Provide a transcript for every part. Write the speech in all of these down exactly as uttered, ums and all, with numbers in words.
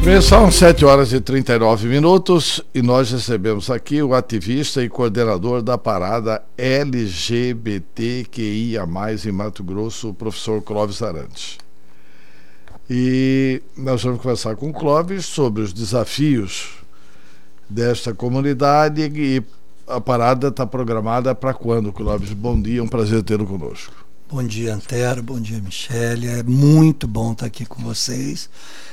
Bem, são sete horas e trinta e nove minutos e nós recebemos aqui o ativista e coordenador da parada L G B T Q I A mais, em Mato Grosso, o professor Clóvis Arantes. E nós vamos conversar com o Clóvis sobre os desafios desta comunidade. E a parada está programada para quando, Clóvis? Bom dia, é um prazer tê-lo conosco. Bom dia, Antero, bom dia, Michele. É muito bom estar aqui com vocês.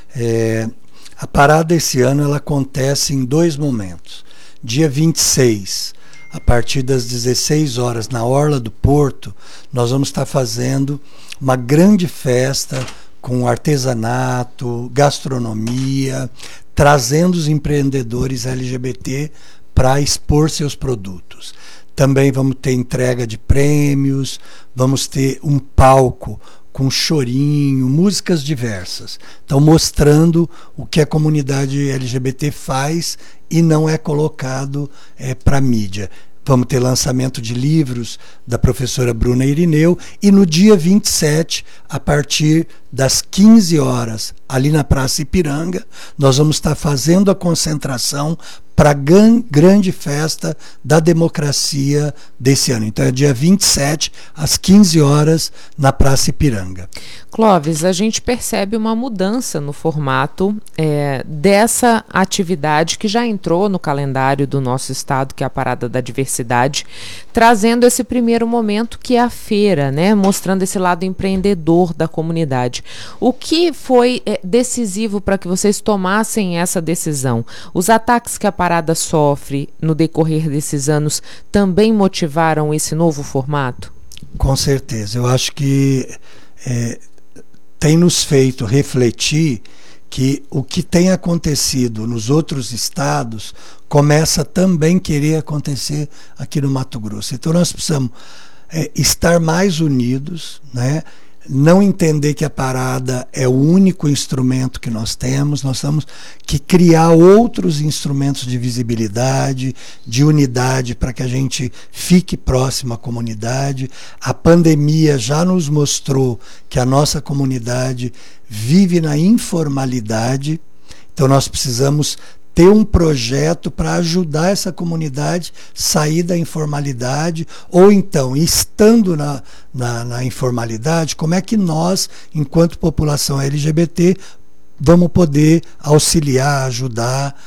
É, a parada esse ano ela acontece em dois momentos. Dia vinte e seis, a partir das dezesseis horas, na Orla do Porto, nós vamos estar fazendo uma grande festa com artesanato, gastronomia, trazendo os empreendedores L G B T para expor seus produtos. Também vamos ter entrega de prêmios, vamos ter um palco com chorinho, músicas diversas. Então, mostrando o que a comunidade L G B T faz e não é colocado é, para a mídia. Vamos ter lançamento de livros da professora Bruna Irineu e no dia vinte e sete, a partir das quinze horas, ali na Praça Ipiranga, nós vamos estar fazendo a concentração para a grande festa da democracia desse ano. Então é dia vinte e sete, às quinze horas, na Praça Ipiranga. Clóvis, a gente percebe uma mudança no formato é, dessa atividade que já entrou no calendário do nosso estado, que é a Parada da Diversidade, trazendo esse primeiro momento que é a feira, né, mostrando esse lado empreendedor da comunidade. O que foi é, decisivo para que vocês tomassem essa decisão? Os ataques que a parada sofre no decorrer desses anos também motivaram esse novo formato? Com certeza. Eu acho que é, tem nos feito refletir que o que tem acontecido nos outros estados começa também a querer acontecer aqui no Mato Grosso. Então nós precisamos é, estar mais unidos, né? Não entender que a parada é o único instrumento que nós temos, nós temos que criar outros instrumentos de visibilidade, de unidade, para que a gente fique próximo à comunidade. A pandemia já nos mostrou que a nossa comunidade vive na informalidade, então nós precisamos ter um projeto para ajudar essa comunidade a sair da informalidade, ou então, estando na, na, na informalidade, como é que nós, enquanto população L G B T, vamos poder auxiliar, ajudar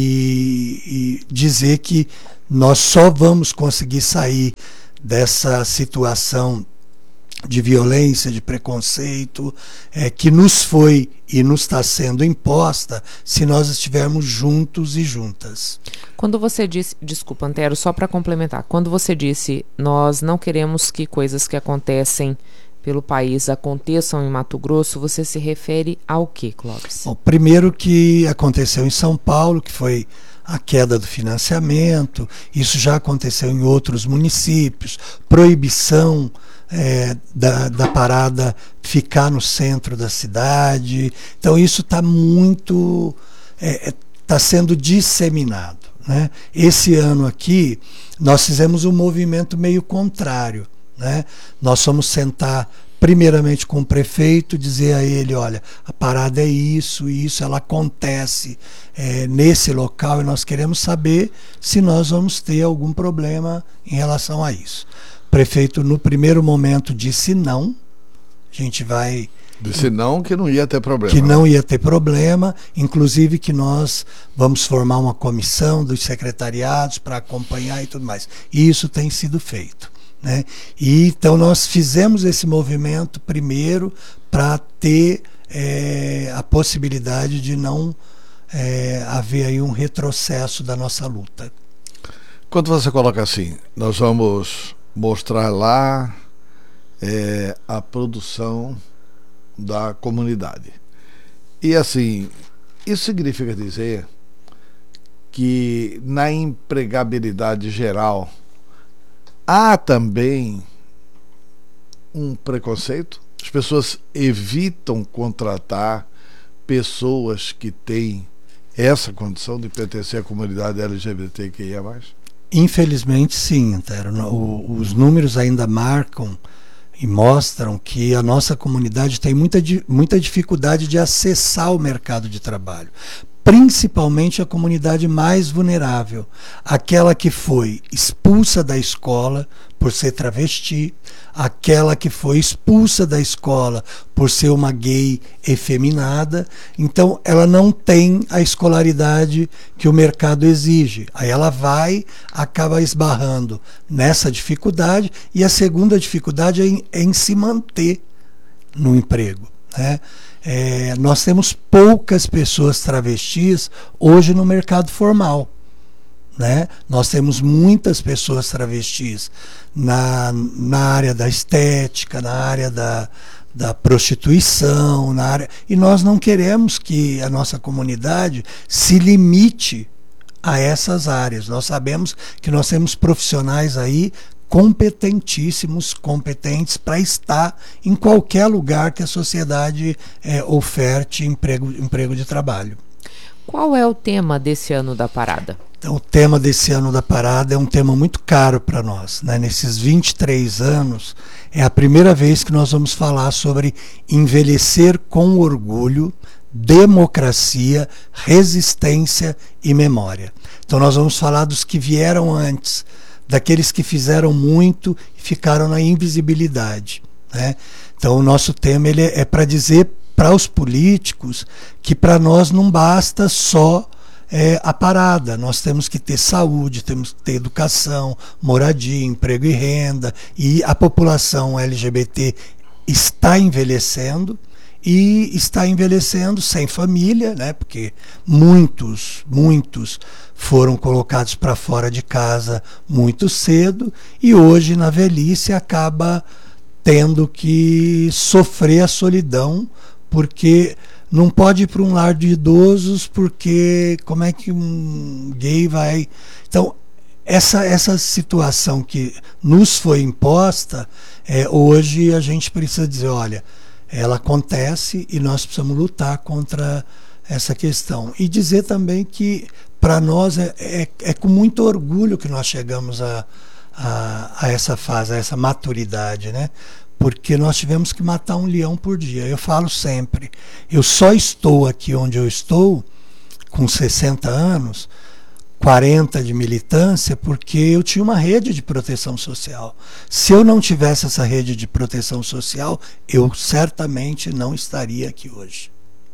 e, e dizer que nós só vamos conseguir sair dessa situação de violência, de preconceito, é, que nos foi e nos está sendo imposta se nós estivermos juntos e juntas. Quando você disse, desculpa, Antero, só para complementar, quando você disse nós não queremos que coisas que acontecem pelo país aconteçam em Mato Grosso, você se refere ao quê, Clóvis? Bom, primeiro que aconteceu em São Paulo, que foi a queda do financiamento, isso já aconteceu em outros municípios, proibição É, da, da parada ficar no centro da cidade. Então isso está muito está é, sendo disseminado, né? Esse ano aqui nós fizemos um movimento meio contrário, né? Nós fomos sentar primeiramente com o prefeito, dizer a ele, olha, a parada é isso, isso, ela acontece é, nesse local e nós queremos saber se nós vamos ter algum problema em relação a isso. O prefeito, no primeiro momento, disse não. A gente vai... Disse não, que não ia ter problema. Que não ia ter problema, inclusive que nós vamos formar uma comissão dos secretariados para acompanhar e tudo mais. E isso tem sido feito, né? E, então nós fizemos esse movimento primeiro para ter é, a possibilidade de não é, haver aí um retrocesso da nossa luta. Quando você coloca assim, nós vamos mostrar lá é, a produção da comunidade. E assim, isso significa dizer que na empregabilidade geral há também um preconceito? As pessoas evitam contratar pessoas que têm essa condição de pertencer à comunidade L G B T Q I A mais? Infelizmente sim, Antero. O, os números ainda marcam e mostram que a nossa comunidade tem muita, muita dificuldade de acessar o mercado de trabalho. Principalmente a comunidade mais vulnerável, aquela que foi expulsa da escola por ser travesti, aquela que foi expulsa da escola por ser uma gay efeminada. Então ela não tem a escolaridade que o mercado exige. Aí ela vai, acaba esbarrando nessa dificuldade, e a segunda dificuldade é em, é em se manter no emprego, né? É, nós temos poucas pessoas travestis hoje no mercado formal, né? Nós temos muitas pessoas travestis na, na área da estética, na área da, da prostituição, na área, e nós não queremos que a nossa comunidade se limite a essas áreas. Nós sabemos que nós temos profissionais aí competentíssimos, competentes para estar em qualquer lugar que a sociedade é, oferte emprego, emprego de trabalho. Qual é o tema desse ano da parada? Então, o tema desse ano da parada é um tema muito caro para nós, né? Nesses vinte e três anos, é a primeira vez que nós vamos falar sobre envelhecer com orgulho, democracia, resistência e memória. Então nós vamos falar dos que vieram antes, daqueles que fizeram muito e ficaram na invisibilidade, né? Então o nosso tema ele é, é para dizer para os políticos que para nós não basta só é, a parada, nós temos que ter saúde, temos que ter educação, moradia, emprego e renda, e a população L G B T está envelhecendo, e está envelhecendo sem família, né? Porque muitos, muitos foram colocados para fora de casa muito cedo, e hoje na velhice acaba tendo que sofrer a solidão, porque não pode ir para um lar de idosos, porque como é que um gay vai... Então, essa, essa situação que nos foi imposta, é, hoje a gente precisa dizer, olha, ela acontece e nós precisamos lutar contra essa questão. E dizer também que para nós é, é, é com muito orgulho que nós chegamos a, a, a essa fase, a essa maturidade, né? Porque nós tivemos que matar um leão por dia. Eu falo sempre, eu só estou aqui onde eu estou com sessenta anos, quarenta de militância, porque eu tinha uma rede de proteção social. Se eu não tivesse essa rede de proteção social, eu certamente não estaria aqui hoje.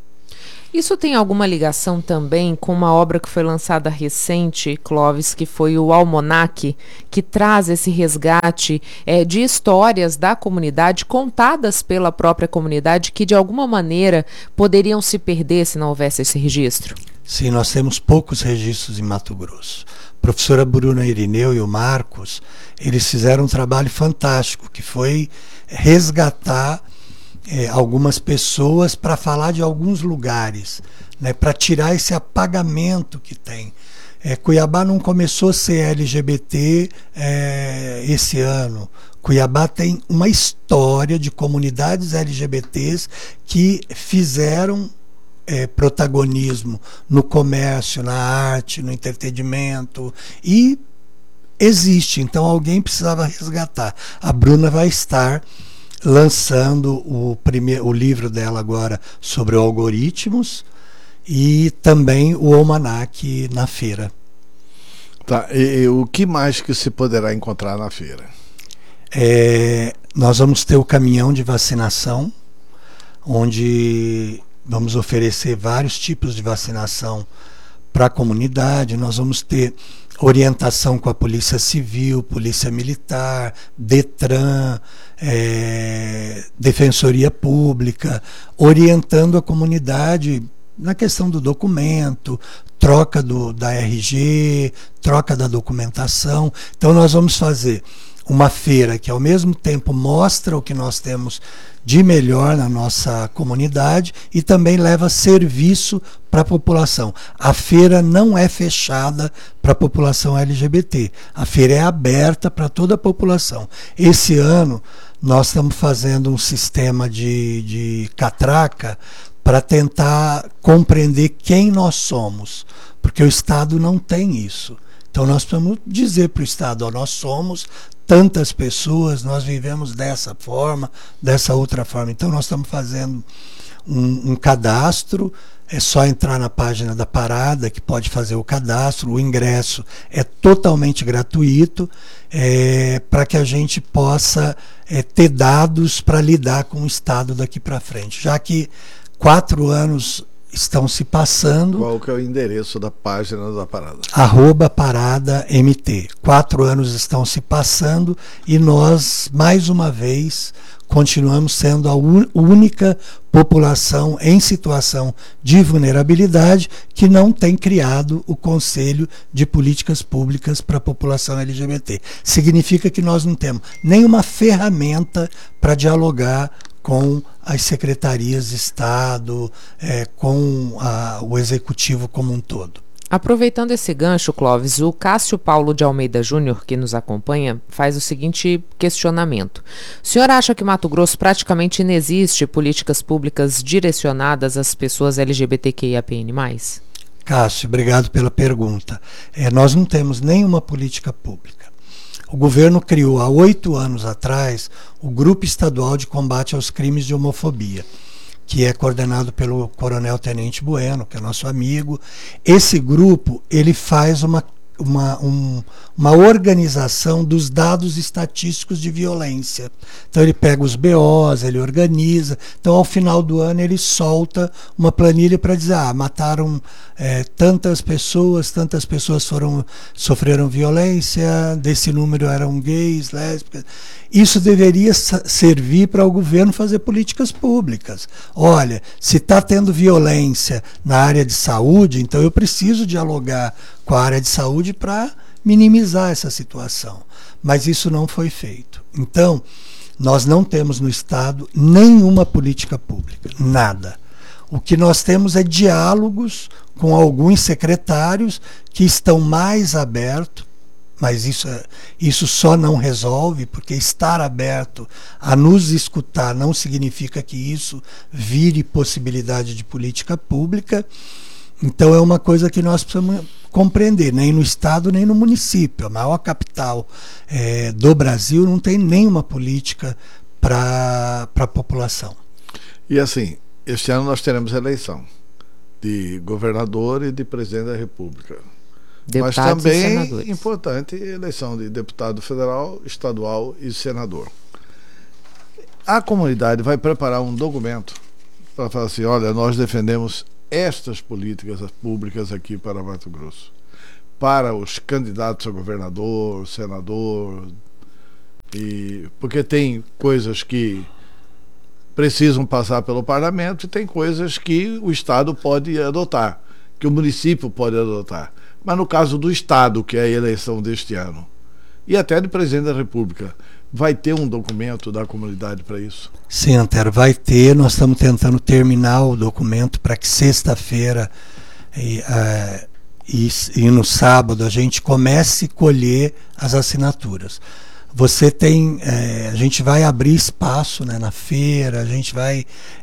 Isso tem alguma ligação também com uma obra que foi lançada recente, Clóvis, que foi o Almanac, que traz esse resgate é, de histórias da comunidade, contadas pela própria comunidade, que de alguma maneira poderiam se perder se não houvesse esse registro? Sim, nós temos poucos registros em Mato Grosso. A professora Bruna Irineu e o Marcos, eles fizeram um trabalho fantástico, que foi resgatar é, algumas pessoas para falar de alguns lugares, né, para tirar esse apagamento que tem. É, Cuiabá não começou a ser L G B T é, esse ano. Cuiabá tem uma história de comunidades L G B Ts que fizeram É, protagonismo no comércio, na arte, no entretenimento, e existe, então alguém precisava resgatar. A Bruna vai estar lançando o, primeiro, o livro dela agora sobre algoritmos, e também o Almanac na feira. Tá, e, e o que mais que se poderá encontrar na feira? É, nós vamos ter o caminhão de vacinação, onde vamos oferecer vários tipos de vacinação para a comunidade. Nós vamos ter orientação com a Polícia Civil, Polícia Militar, Detran, é, Defensoria Pública, orientando a comunidade na questão do documento, troca do, da R G, troca da documentação. Então nós vamos fazer uma feira que ao mesmo tempo mostra o que nós temos de melhor na nossa comunidade e também leva serviço para a população. A feira não é fechada para a população L G B T, a feira é aberta para toda a população. Esse ano nós estamos fazendo um sistema de, de catraca para tentar compreender quem nós somos, porque o Estado não tem isso. Então nós precisamos dizer para o Estado, ó, nós somos tantas pessoas, nós vivemos dessa forma, dessa outra forma. Então nós estamos fazendo um, um cadastro, é só entrar na página da Parada que pode fazer o cadastro, o ingresso é totalmente gratuito, é, para que a gente possa é, ter dados para lidar com o Estado daqui para frente, já que quatro anos estão se passando. Qual que é o endereço da página da Parada? Arroba Parada M T. Quatro anos estão se passando e nós, mais uma vez, continuamos sendo a única população em situação de vulnerabilidade que não tem criado o Conselho de Políticas Públicas para a população L G B T. Significa que nós não temos nenhuma ferramenta para dialogar com as secretarias de Estado, é, com a, o Executivo como um todo. Aproveitando esse gancho, Clóvis, o Cássio Paulo de Almeida Júnior, que nos acompanha, faz o seguinte questionamento. O senhor acha que Mato Grosso praticamente inexiste políticas públicas direcionadas às pessoas L G B T Q I A P N mais? Cássio, obrigado pela pergunta. É, nós não temos nenhuma política pública. O governo criou há oito anos atrás o Grupo Estadual de Combate aos Crimes de Homofobia, que é coordenado pelo Coronel Tenente Bueno, que é nosso amigo. Esse grupo ele faz uma, uma, um, uma organização dos dados estatísticos de violência. Então ele pega os B Os, ele organiza. Então ao final do ano ele solta uma planilha para dizer, ah, mataram é, tantas pessoas, tantas pessoas foram, sofreram violência, desse número eram gays, lésbicas. Isso deveria servir para o governo fazer políticas públicas. Olha, se está tendo violência na área de saúde, então eu preciso dialogar com a área de saúde para minimizar essa situação. Mas isso não foi feito. Então, nós não temos no Estado nenhuma política pública, nada. O que nós temos é diálogos com alguns secretários que estão mais abertos, mas isso, isso só não resolve, porque estar aberto a nos escutar não significa que isso vire possibilidade de política pública. Então é uma coisa que nós precisamos compreender, nem no Estado nem no município. A maior capital é, do Brasil não tem nenhuma política para a população. E assim, este ano nós teremos eleição de governador e de presidente da República. Deputados, mas também é importante a eleição de deputado federal, estadual e senador. A comunidade vai preparar um documento para falar assim, olha, nós defendemos estas políticas públicas aqui para Mato Grosso, para os candidatos a governador, senador, e porque tem coisas que precisam passar pelo parlamento e tem coisas que o Estado pode adotar, que o município pode adotar. Mas no caso do Estado, que é a eleição deste ano, e até do presidente da República, vai ter um documento da comunidade para isso? Sim, Antero, vai ter. Nós estamos tentando terminar o documento para que sexta-feira e, uh, e, e no sábado a gente comece a colher as assinaturas. Você tem, é, a gente vai abrir espaço, né, na feira, a gente vai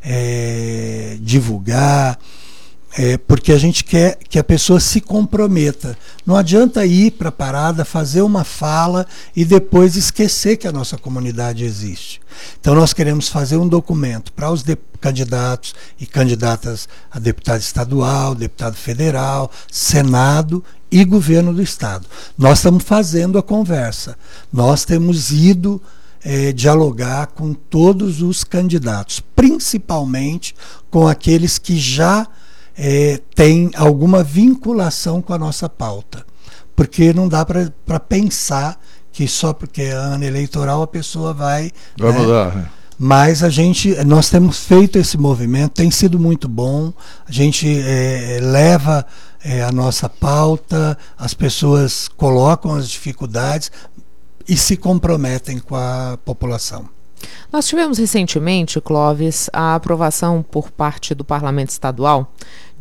é, divulgar, é, porque a gente quer que a pessoa se comprometa. Não adianta ir para a parada, fazer uma fala e depois esquecer que a nossa comunidade existe. Então nós queremos fazer um documento para os candidatos e candidatas a deputado estadual, deputado federal, Senado e governo do Estado. Nós estamos fazendo a conversa. Nós temos ido é, dialogar com todos os candidatos, principalmente com aqueles que já é, têm alguma vinculação com a nossa pauta. Porque não dá para pensar que só porque é ano eleitoral a pessoa vai... Vai né, mudar, né? Mas a gente, nós temos feito esse movimento, tem sido muito bom, a gente é, leva é, a nossa pauta, as pessoas colocam as dificuldades e se comprometem com a população. Nós tivemos recentemente, Clóvis, a aprovação por parte do Parlamento Estadual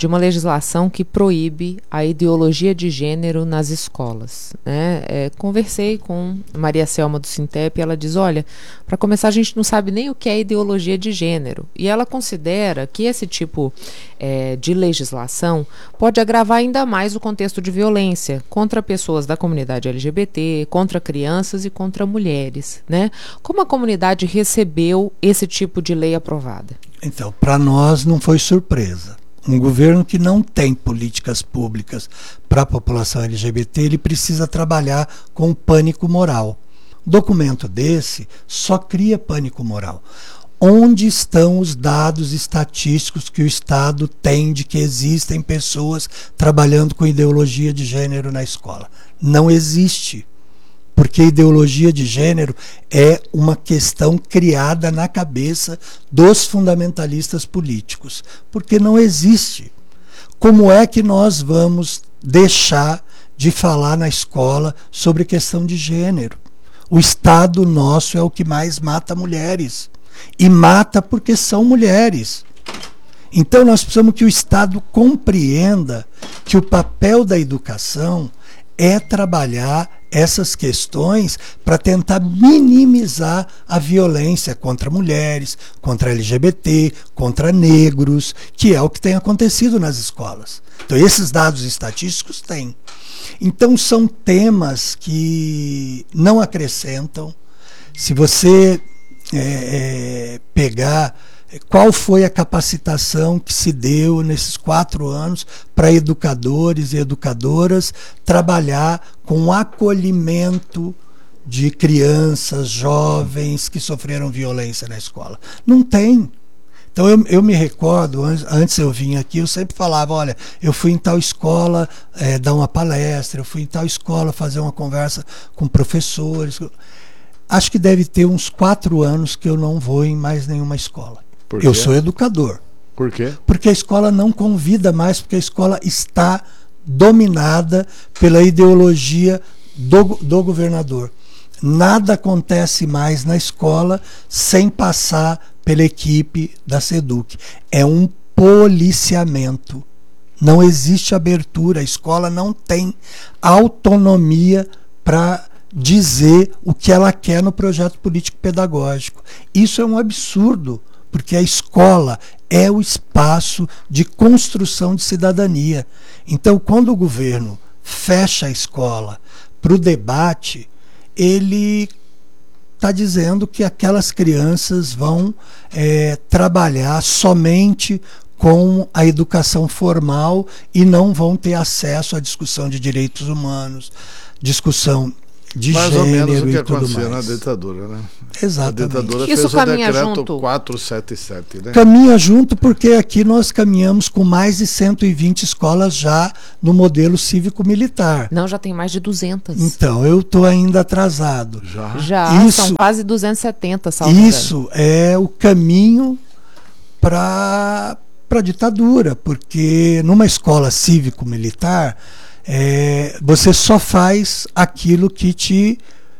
de uma legislação que proíbe a ideologia de gênero nas escolas, né? É, conversei com Maria Selma do Sintep e ela diz, olha, para começar a gente não sabe nem o que é ideologia de gênero, e ela considera que esse tipo é, de legislação pode agravar ainda mais o contexto de violência contra pessoas da comunidade L G B T, contra crianças e contra mulheres, né? Como a comunidade recebeu esse tipo de lei aprovada? Então, para nós não foi surpresa. Um governo que não tem políticas públicas para a população L G B T, ele precisa trabalhar com pânico moral. Documento desse só cria pânico moral. Onde estão os dados estatísticos que o Estado tem de que existem pessoas trabalhando com ideologia de gênero na escola? Não existe. Porque ideologia de gênero é uma questão criada na cabeça dos fundamentalistas políticos. Porque não existe. Como é que nós vamos deixar de falar na escola sobre questão de gênero? O Estado nosso é o que mais mata mulheres. E mata porque são mulheres. Então nós precisamos que o Estado compreenda que o papel da educação é trabalhar essas questões para tentar minimizar a violência contra mulheres, contra L G B T, contra negros, que é o que tem acontecido nas escolas. Então esses dados estatísticos têm. Então são temas que não acrescentam. Se você é, é, pegar qual foi a capacitação que se deu nesses quatro anos para educadores e educadoras trabalhar com acolhimento de crianças, jovens que sofreram violência na escola? Não tem. Então eu, eu me recordo, antes, antes eu vim aqui, eu sempre falava, olha, eu fui em tal escola é, dar uma palestra, eu fui em tal escola fazer uma conversa com professores. Acho que deve ter uns quatro anos que eu não vou em mais nenhuma escola. Eu sou educador. Por quê? Porque a escola não convida mais, porque a escola está dominada pela ideologia do, do governador. Nada acontece mais na escola sem passar pela equipe da SEDUC. É um policiamento. Não existe abertura. A escola não tem autonomia para dizer o que ela quer no projeto político-pedagógico. Isso é um absurdo. Porque a escola é o espaço de construção de cidadania. Então, quando o governo fecha a escola para o debate, ele está dizendo que aquelas crianças vão é, trabalhar somente com a educação formal e não vão ter acesso à discussão de direitos humanos, discussão de mais gênero ou menos o que e tudo aconteceu mais. na ditadura, né? Exatamente. A ditadura Isso fez o caminha decreto junto. quatrocentos e setenta e sete, né? Caminha junto porque aqui nós caminhamos com mais de cento e vinte escolas já no modelo cívico-militar. Não, já tem mais de duzentas. Então, eu estou ainda atrasado. Já? Já, Isso- são quase duzentas e setenta, salvo engano. Isso é o caminho para a ditadura, porque numa escola cívico-militar, é, você só faz aquilo que te,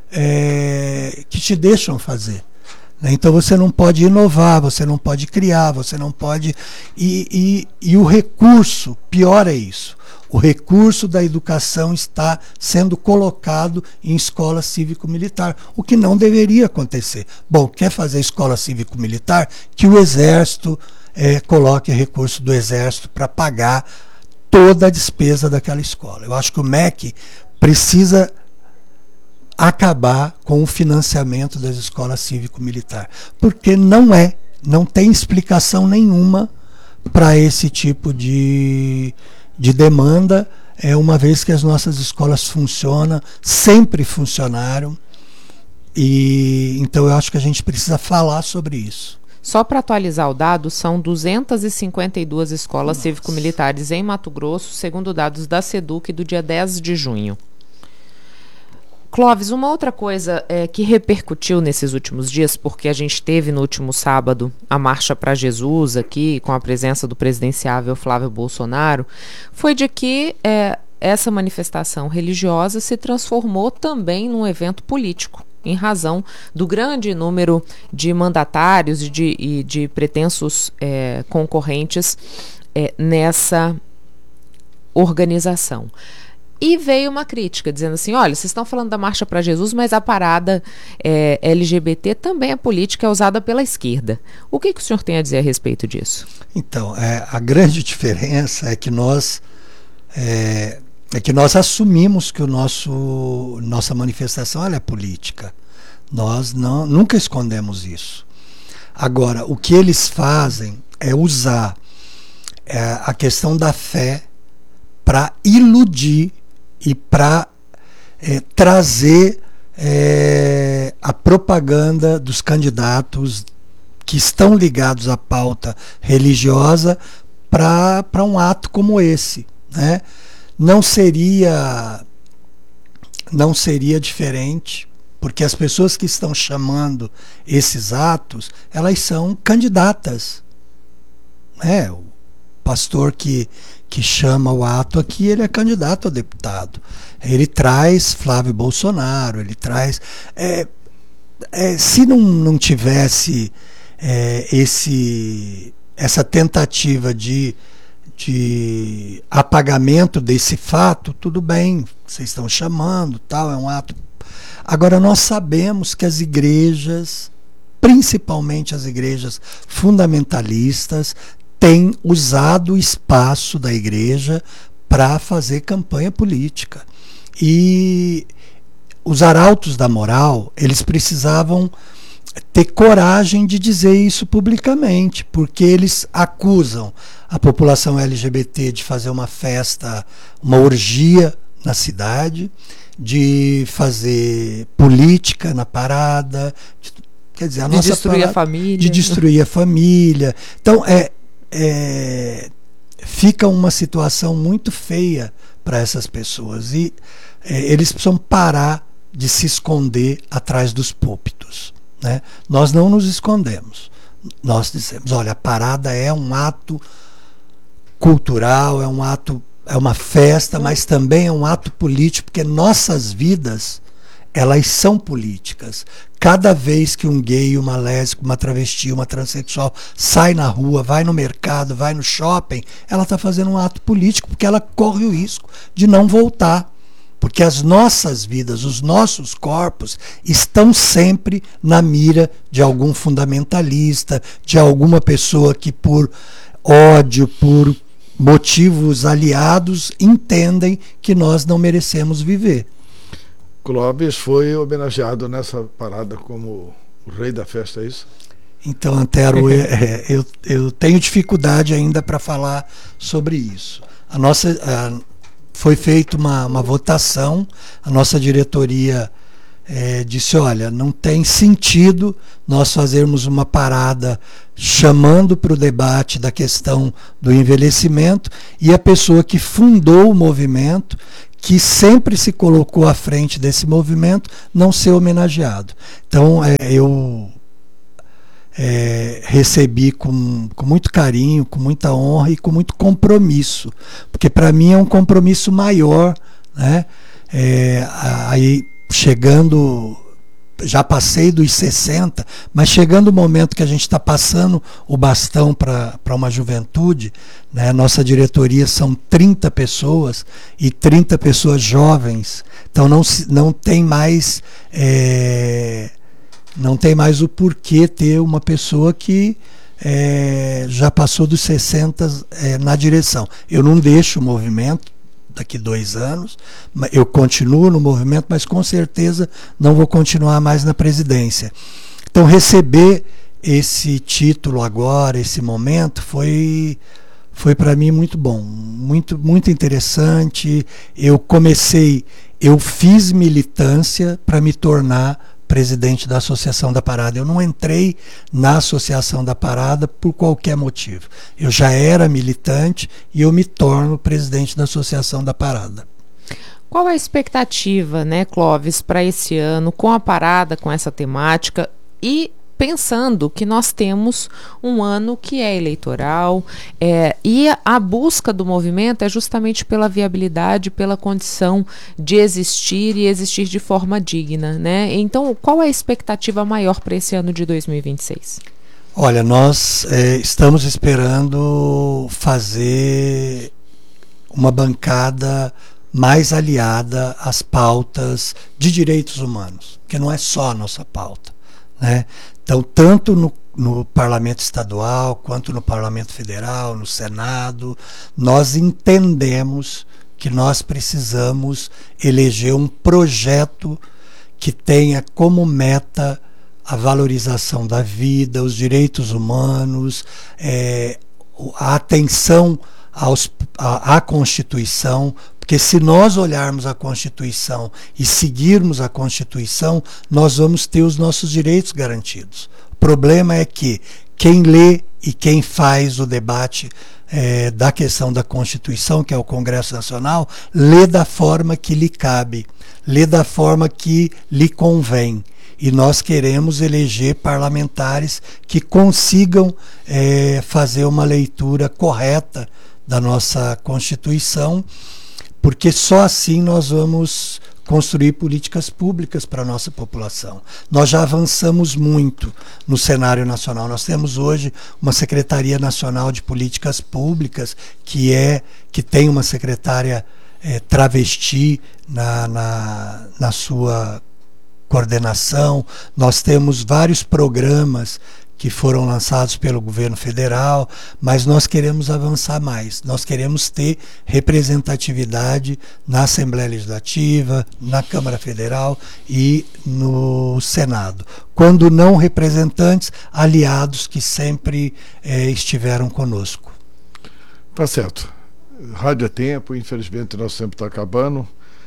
é, que te deixam fazer. Né? Então você não pode inovar, você não pode criar, você não pode... E, e, e o recurso, pior é isso, o recurso da educação está sendo colocado em escola cívico-militar, o que não deveria acontecer. Bom, quer fazer escola cívico-militar? Que o Exército é, coloque recurso do Exército para pagar toda a despesa daquela escola. Eu acho que o M E C precisa acabar com o financiamento das escolas cívico-militar, porque não é, não tem explicação nenhuma para esse tipo de, de demanda, é, uma vez que as nossas escolas funcionam, sempre funcionaram, e então eu acho que a gente precisa falar sobre isso. Só para atualizar o dado, são duzentas e cinquenta e duas escolas cívico-militares em Mato Grosso, segundo dados da SEDUC do dia dez de junho. Clóvis, uma outra coisa é, que repercutiu nesses últimos dias, porque a gente teve no último sábado a Marcha para Jesus aqui, com a presença do presidenciável Flávio Bolsonaro, foi de que é, essa manifestação religiosa se transformou também num evento político, em razão do grande número de mandatários e de, e de pretensos é, concorrentes é, nessa organização. E veio uma crítica dizendo assim, olha, vocês estão falando da Marcha para Jesus, mas a parada é, L G B T também é política, é usada pela esquerda. O que, que o senhor tem a dizer a respeito disso? Então, é, a grande diferença é que nós é, é que nós assumimos que o nosso nossa manifestação ela é política. Nós não, nunca escondemos isso. Agora, o que eles fazem é usar é, a questão da fé para iludir e para é, trazer é, a propaganda dos candidatos que estão ligados à pauta religiosa para um ato como esse, né? Não seria, não seria diferente, porque as pessoas que estão chamando esses atos, elas são candidatas, né? O pastor que que chama o ato aqui, ele é candidato a deputado. Ele traz Flávio Bolsonaro, ele traz... É, é, se não, não tivesse é, esse, essa tentativa de, de apagamento desse fato, tudo bem, vocês estão chamando, tal, é um ato... Agora, nós sabemos que as igrejas, principalmente as igrejas fundamentalistas, tem usado o espaço da igreja para fazer campanha política. E os arautos da moral, eles precisavam ter coragem de dizer isso publicamente, porque eles acusam a população L G B T de fazer uma festa, uma orgia na cidade, de fazer política na parada, de, quer dizer, a de nossa destruir parada, a família. De destruir a família. Então, é É, fica uma situação muito feia para essas pessoas e é, eles precisam parar de se esconder atrás dos púlpitos, né? Nós não nos escondemos, nós dizemos, olha, a parada é um ato cultural, é um ato, é uma festa, mas também é um ato político, porque nossas vidas elas são políticas. Cada vez que um gay, uma lésbica, uma travesti, uma transexual sai na rua, vai no mercado, vai no shopping, ela está fazendo um ato político, porque ela corre o risco de não voltar. Porque as nossas vidas, os nossos corpos estão sempre na mira de algum fundamentalista, de alguma pessoa que por ódio, por motivos aliados, entendem que nós não merecemos viver. Clóvis foi homenageado nessa parada como o rei da festa, é isso? Então, Antero, é, eu, eu tenho dificuldade ainda para falar sobre isso. A nossa, a, foi feita uma, uma votação, a nossa diretoria é, disse, olha, não tem sentido nós fazermos uma parada chamando para o debate da questão do envelhecimento e a pessoa que fundou o movimento, que sempre se colocou à frente desse movimento, não ser homenageado. Então, é, eu é, recebi com, com muito carinho, com muita honra e com muito compromisso, porque para mim é um compromisso maior, né? É, aí, chegando... já passei dos sessenta, mas chegando o momento que a gente está passando o bastão para uma juventude, né? Nossa diretoria são trinta pessoas e trinta pessoas jovens, então não, não tem mais é, não tem mais o porquê ter uma pessoa que é, já passou dos sessenta é, na direção. Eu não deixo o movimento daqui dois anos, eu continuo no movimento, mas com certeza não vou continuar mais na presidência. Então, receber esse título agora, esse momento, foi, foi para mim muito bom, muito, muito interessante. Eu comecei, eu fiz militância para me tornar presidente da Associação da Parada. Eu não entrei na Associação da Parada por qualquer motivo. Eu já era militante e eu me torno presidente da Associação da Parada. Qual a expectativa, né, Clóvis, para esse ano com a parada, com essa temática e pensando que nós temos um ano que é eleitoral é, e a busca do movimento é justamente pela viabilidade, pela condição de existir e existir de forma digna, né? Então, qual é a expectativa maior para esse ano de dois mil e vinte e seis? Olha, nós é, estamos esperando fazer uma bancada mais aliada às pautas de direitos humanos, que não é só a nossa pauta, né? Então, tanto no, no Parlamento Estadual, quanto no Parlamento Federal, no Senado, nós entendemos que nós precisamos eleger um projeto que tenha como meta a valorização da vida, os direitos humanos, é, a atenção aos, à, à Constituição, porque se nós olharmos a Constituição e seguirmos a Constituição, nós vamos ter os nossos direitos garantidos. O problema é que quem lê e quem faz o debate é, da questão da Constituição, que é o Congresso Nacional, lê da forma que lhe cabe, lê da forma que lhe convém. E nós queremos eleger parlamentares que consigam é, fazer uma leitura correta da nossa Constituição, porque só assim nós vamos construir políticas públicas para a nossa população. Nós já avançamos muito no cenário nacional. Nós temos hoje uma Secretaria Nacional de Políticas Públicas, que, é, que tem uma secretária é, travesti na, na, na sua coordenação. Nós temos vários programas que foram lançados pelo governo federal, mas nós queremos avançar mais. Nós queremos ter representatividade na Assembleia Legislativa, na Câmara Federal e no Senado. Quando não representantes, aliados que sempre eh, estiveram conosco. Tá certo. Rádio é tempo, infelizmente nosso tempo está acabando.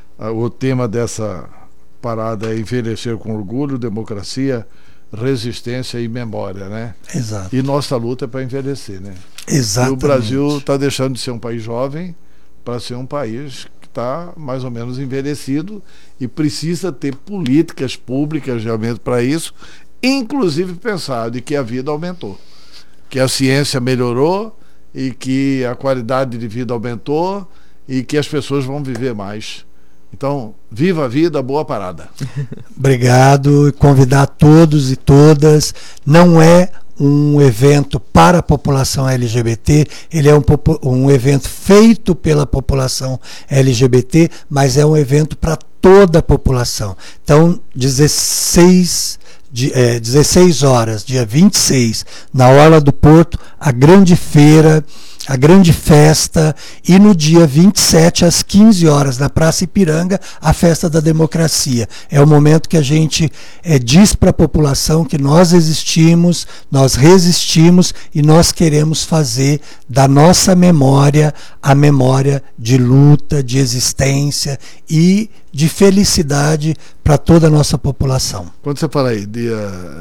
O tema dessa parada é envelhecer com orgulho, democracia, resistência e memória, né? Exato. E nossa luta é para envelhecer, né? Exatamente. E o Brasil está deixando de ser um país jovem para ser um país que está mais ou menos envelhecido e precisa ter políticas públicas realmente para isso, inclusive pensar de que a vida aumentou, que a ciência melhorou e que a qualidade de vida aumentou e que as pessoas vão viver mais. Então, viva a vida, boa parada. Obrigado, e convidar todos e todas. Não é um evento para a população L G B T, ele é um, um evento feito pela população L G B T, mas é um evento para toda a população. Então, dezesseis, de, é, dezesseis horas, dia vinte e seis, na Orla do Porto, a grande feira, a grande festa, e no dia vinte e sete, às quinze horas, na Praça Ipiranga, a festa da democracia. É o momento que a gente é, diz para a população que nós existimos, nós resistimos e nós queremos fazer da nossa memória a memória de luta, de existência e de felicidade para toda a nossa população. Quando você fala aí, dia,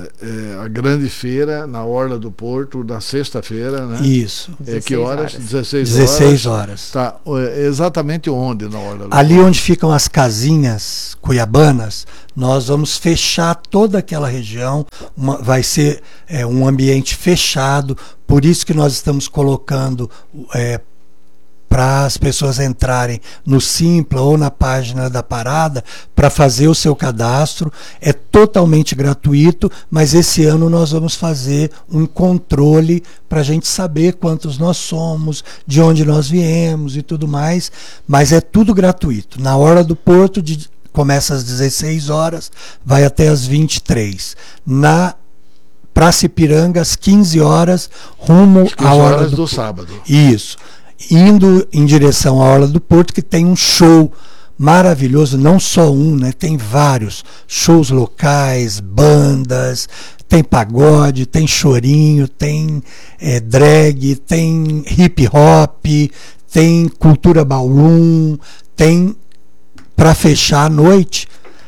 é, a grande feira na Orla do Porto, na sexta-feira, né? Isso. É, que horas? dezesseis horas. dezesseis horas. Tá, exatamente onde na Orla do Ali Porto? onde ficam as casinhas cuiabanas, nós vamos fechar toda aquela região, uma, vai ser é, um ambiente fechado, por isso que nós estamos colocando é, para as pessoas entrarem no Simpla ou na página da parada para fazer o seu cadastro. É totalmente gratuito, mas esse ano nós vamos fazer um controle para a gente saber quantos nós somos, de onde nós viemos e tudo mais, mas é tudo gratuito. Na Orla do Porto, de, começa às dezesseis horas, vai até às vinte e três. Na Praça Ipiranga, às quinze horas, rumo à Orla do, do sábado. Isso. Indo em direção à Orla do Porto, que tem um show maravilhoso, não só um, né? Tem vários shows locais, bandas, tem pagode, tem chorinho, tem é, drag, tem hip hop, tem cultura ballroom, tem, para fechar a noite,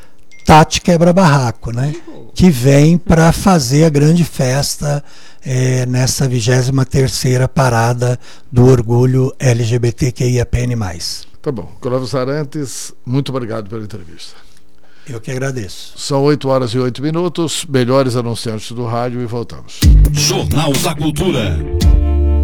Tati Quebra Barraco, né? Que vem para fazer a grande festa é, nessa vigésima terceira parada do orgulho L G B T Q I A P N mais. Tá bom. Clóvis Arantes, muito obrigado pela entrevista. Eu que agradeço. São oito horas e oito minutos, melhores anunciantes do rádio e voltamos. Jornal da Cultura.